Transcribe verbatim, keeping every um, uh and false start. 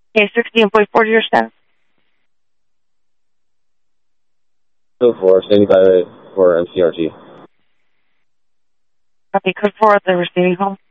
Okay, sixteen point four to your staff. Code four, standing by for M C R T. Copy, code four at the receiving home.